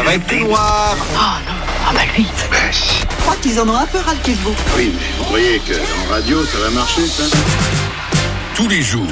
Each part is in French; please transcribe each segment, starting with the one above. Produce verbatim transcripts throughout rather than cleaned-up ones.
va être tout noir. Oh non, ah bah lui. Ben, si. Je crois qu'ils en ont un peu ras le cul de vous. Oui, mais vous croyez qu'en radio, ça va marcher, ça? Tous les jours,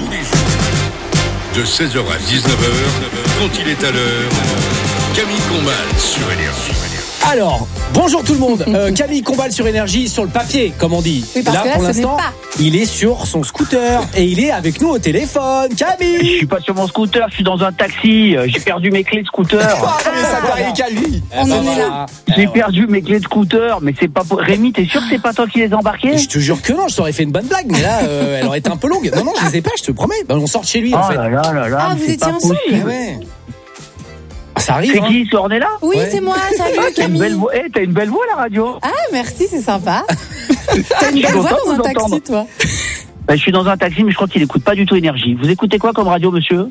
de seize heures à dix-neuf heures, quand il est à l'heure, Camille Combal sur Énergie. Alors, bonjour tout le monde. Euh, Camille Combal sur Énergie, sur le papier, comme on dit. Oui, parce là, que là, pour ce l'instant, n'est pas. il est sur son scooter et il est avec nous au téléphone. Je Camille. suis pas sur mon scooter, je suis dans un taxi. J'ai perdu mes clés de scooter. mais ça t'arrive qu'à lui. On en est là. J'ai perdu mes clés de scooter, mais c'est pas pour... Rémi, t'es sûr que c'est pas toi qui les as embarqués? Je te jure que non, je t'aurais fait une bonne blague, mais là, euh, elle aurait été un peu longue. Non, non, je les ai pas, je te promets. Ben, on sort de chez lui, en Oh fait. là là là là, Ah, mais vous c'est étiez pas ensemble? possible. Ah ouais. Ah, ça arrive. C'est hein. qui, ce Ornella? Oui, Ouais. c'est moi, salut Ah, t'as une Camille. belle voix, eh, t'as une belle voix à la radio. Ah, merci, c'est sympa. T'as une Je suis belle voix content dans de un vous taxi, entendre. toi. Ben, je suis dans un taxi, mais je crois qu'il écoute pas du tout Énergie. Vous écoutez quoi comme radio, monsieur?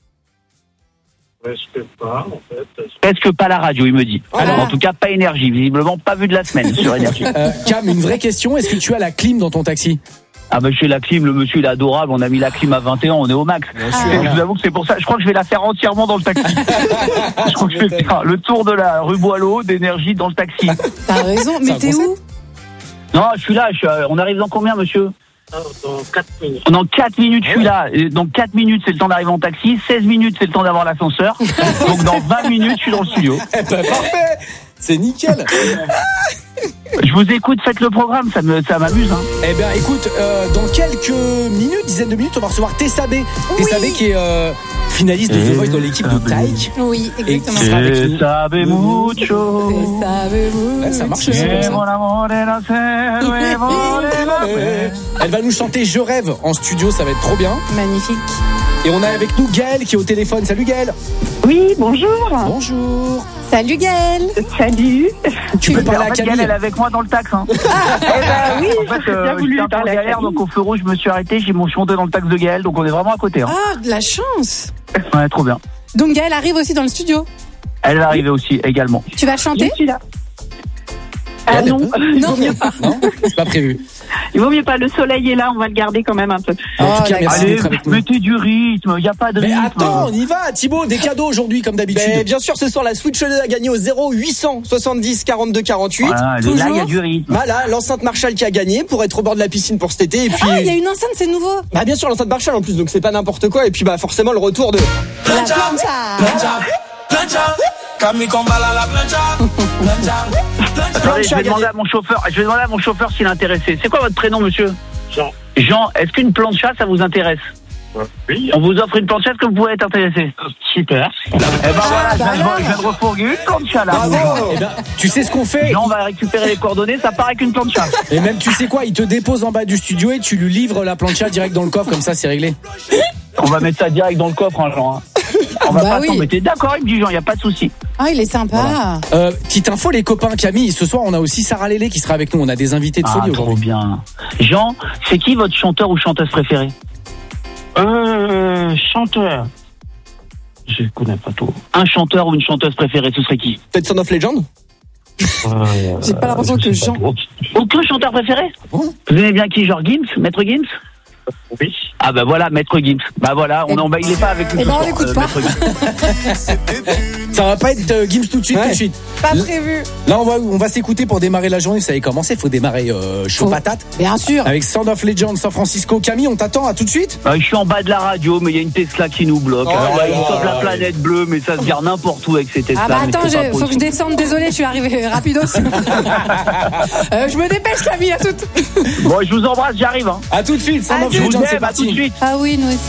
Presque pas, en fait. Presque pas la radio, il me dit. Ah. En tout cas, pas Énergie. Visiblement, pas vu de la semaine sur Énergie. Euh, Cam, une vraie question. Est-ce que tu as la clim dans ton taxi? Ah ben chez la clim, le monsieur il est adorable, on a mis la clim à vingt et un, on est au max. Et je vous avoue que c'est pour ça, je crois que je vais la faire entièrement dans le taxi. Je crois que je vais faire le tour de la rue Boileau d'énergie dans le taxi. T'as raison, mais un t'es concept. où? Non, je suis là, je suis, euh, on arrive dans combien, monsieur? Ah, dans quatre minutes. Dans quatre minutes, je suis là. Et donc quatre minutes, c'est le temps d'arriver en taxi. seize minutes, c'est le temps d'avoir l'ascenseur. Donc dans vingt minutes, je suis dans le studio. Eh ben, parfait. C'est nickel. Je vous écoute, faites le programme, ça me, ça m'amuse. Hein. Eh bien, écoute, euh, dans quelques minutes, dizaines de minutes, on va recevoir Tessabé. Oui. Tessabé qui est euh, finaliste de The Voice dans l'équipe de Taïk. Oui, exactement. Et qui sera avec nous. Sabe mucho. Et savez-vous Ouais, ça marche aussi comme Que ça. mon amour est la seule, et voler la paix. Elle va nous chanter Je rêve en studio, ça va être trop bien. Magnifique. Et on a avec nous Gaëlle qui est au téléphone. Salut Gaëlle. Oui, bonjour. Bonjour. Salut Gaëlle. Salut. Tu peux En parler à fait, Gaëlle, Camille. elle est avec moi dans le tax. Hein. Eh ben oui, En fait, euh, bien voulu j'étais un peu en parler à galère, Camille. donc au feu rouge, je me suis arrêté, j'ai mon monté dans le tax de Gaëlle, donc on est vraiment à côté. Hein. Ah, de la chance. Ouais, trop bien. Donc Gaëlle arrive aussi dans le studio. Elle est arrivée aussi, également. Tu vas Je chanter? suis là. Ah Gaëlle, non, elle Non. Non, c'est pas prévu. il vaut mieux pas. Le soleil est là, on va le garder quand même un peu. En tout Oh, cas, merci Allez, d'être avec nous. mettez du rythme, il n'y a pas de Mais rythme. attends, on y va, Thibaut, des cadeaux aujourd'hui comme d'habitude. Ben, bien sûr, ce soir, la Switch deux a gagné au zéro huit cent soixante-dix quarante-deux quarante-huit. Voilà, là, il y a du rythme. Voilà, l'enceinte Marshall qui a gagné pour être au bord de la piscine pour cet été. Et puis, Ah, il y a une enceinte, c'est nouveau. bah, bien sûr, l'enceinte Marshall en plus, donc c'est pas n'importe quoi. Et puis, bah, forcément, le retour de. La plancha. Camille Combal à la plancha. Attendez, je vais demander à mon chauffeur, je vais demander à mon chauffeur s'il est intéressé. C'est quoi votre prénom, monsieur? Jean. Jean, est-ce qu'une plancha, ça vous intéresse? Oui. On vous offre une plancha, est-ce que vous pouvez être intéressé? Super. Eh ben voilà, je bah viens, de, alors. je viens de refourguer une plancha là. Eh ben, tu sais ce qu'on fait? Jean va récupérer les coordonnées, ça part avec une plancha. Et même, tu sais quoi? Il te dépose en bas du studio et tu lui livres la plancha direct dans le coffre, comme ça, c'est réglé. On va mettre ça direct dans le coffre, hein, Jean. Hein. On va Bah pas oui. s'embêter. D'accord, il me dit Jean, il n'y a pas de souci. Ah, il est sympa. Euh, petite info, les copains, Camille, ce soir, on a aussi Sarah Lélé qui sera avec nous. On a des invités de Ah, folie trop aujourd'hui. bien. Jean, c'est qui votre chanteur ou chanteuse préférée? Euh, chanteur. Je connais pas tout. Un chanteur ou une chanteuse préférée, ce serait qui? Peut-être Son of Legend? Euh, J'ai pas l'impression que Jean. Aucun chanteur préféré? Vous aimez bien qui? Genre Gims? Maître Gims? Oui. Ah bah voilà, Maître Gims. Bah voilà, on en, bah, il est pas avec nous. Eh ce ben, on soir, l'écoute euh, pas. Maître Gims. Ça va pas être euh, Gims tout de suite, Ouais. tout de suite. Pas prévu. Là, on va, on va s'écouter pour démarrer la journée. Vous savez comment c'est, faut démarrer euh, chaud Faut- patate. Bien sûr. Avec Sound of Legend, San Francisco. Camille, on t'attend, à tout de suite. Euh, je suis en bas de la radio, mais il y a une Tesla qui nous bloque. Oh Alors là, là il là. stoppe la planète bleue, mais ça se garde n'importe où avec ces Tesla. Ah bah mais attends, c'est pas je- faut que je possible. descende. Désolée, je suis arrivée rapidos. euh, je me dépêche, Camille, à toute. Bon, je vous embrasse, j'arrive. Hein. À tout de suite. Sound À of Je vous Legend, c'est aime, à tout de parti. suite. Ah oui, nous aussi.